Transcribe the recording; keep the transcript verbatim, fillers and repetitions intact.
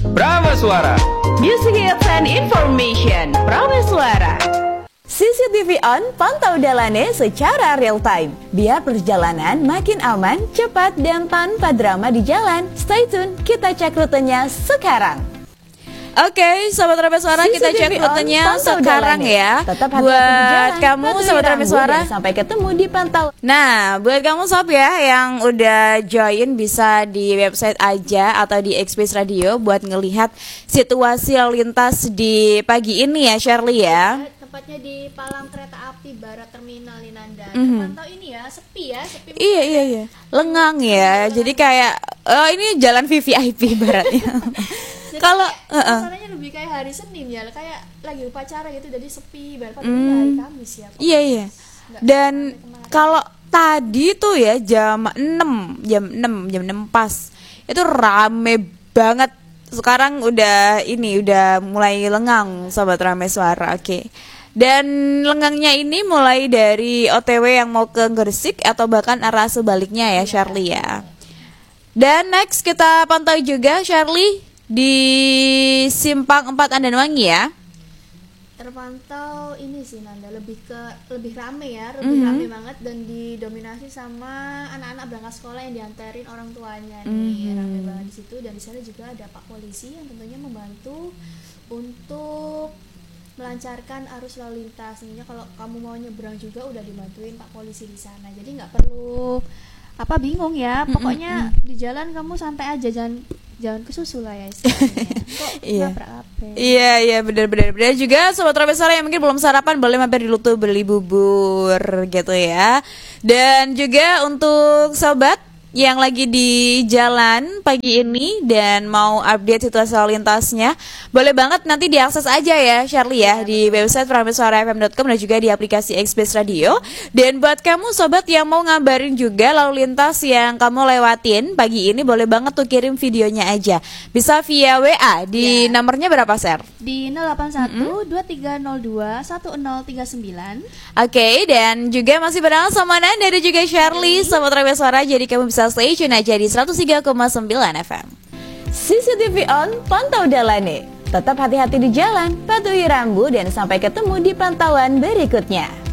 Prameswara. Music hits and information. Prameswara. C C T V on, pantau dalane secara real time. Biar perjalanan makin aman, cepat, dan tanpa drama di jalan. Stay tune, kita cek rutenya sekarang. Oke, okay, Sobat Prameswara, kita cek rutenya sekarang ya. Tetap buat kamu Sobat Prameswara, sampai ketemu di pantau. Nah, buat kamu Sob ya yang udah join, bisa di website aja atau di Express Radio buat ngelihat situasi lalu lintas di pagi ini ya, Shirley ya. Tepatnya di Palang Kereta Api Barat Terminal Linanda. Mm-hmm. Terpantau ini ya, sepi ya, sepi. Iya iya iya, lengang ya. Jadi kayak oh ini jalan V V I P baratnya. Kalau suasananya uh, lebih kayak hari Senin ya, kayak lagi upacara gitu, jadi sepi. Padahal mm, hari Kamis ya. Iya iya. Dan kalau tadi tuh ya jam enam, jam enam, jam enam pas itu rame banget. Sekarang udah ini udah mulai lengang Sobat Prameswara. Oke. Okay. Dan lenggangnya ini mulai dari O T W yang mau ke Gresik atau bahkan arah sebaliknya ya, Shirley ya. Dan next kita pantau juga Shirley di Simpang empat Andanwangi ya. Terpantau ini sih Nanda, lebih ke lebih rame ya, lebih mm-hmm. rame banget, dan didominasi sama anak-anak berangkat sekolah yang diantarin orang tuanya nih. Mm-hmm. Rame banget di situ, dan di sana juga ada Pak Polisi yang tentunya membantu untuk melancarkan arus lalu lintas. Tentunya kalau kamu mau nyebrang juga udah dibantuin Pak Polisi di sana. Jadi nggak perlu apa bingung ya. Pokoknya mm-hmm. di jalan kamu santai aja, jangan jangan kesusul lah ya istilahnya. Kok iya. apa? Iya iya benar-benar. Benar juga Sobat Prameswara yang mungkin belum sarapan, boleh mampir di Lutu beli bubur gitu ya. Dan juga untuk sobat yang lagi di jalan pagi ini dan mau update situasi lalu lintasnya, boleh banget nanti diakses aja ya Shirley ya, ya di betul. Website prameswara f m dot com dan juga di aplikasi Express Radio. Dan buat kamu sobat yang mau ngabarin juga lalu lintas yang kamu lewatin pagi ini, boleh banget tuh kirim videonya aja. Bisa via W A di ya. Nomornya berapa, Ser? Di nol delapan satu dua tiga nol dua satu nol tiga sembilan. Oke, okay, dan juga masih bareng sama Nanda dan juga Shirley Sobat Prameswara. Jadi kamu bisa stay tune aja di seratus tiga koma sembilan F M. C C T V on, pantau dalane. Tetap hati-hati di jalan, patuhi rambu, dan sampai ketemu di pantauan berikutnya.